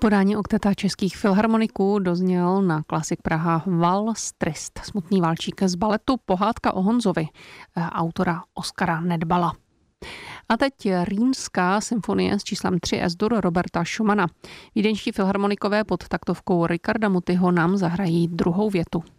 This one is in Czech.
Podání okteta českých filharmoniků dozněl na Klasik Praha Vals Trist, smutný válčík z baletu Pohádka o Honzovi, autora Oskara Nedbala. A teď Rýnská symfonie s číslem 3 S-dur Roberta Schumana. Vídeňští filharmonikové pod taktovkou Richarda Mutyho nám zahrají druhou větu.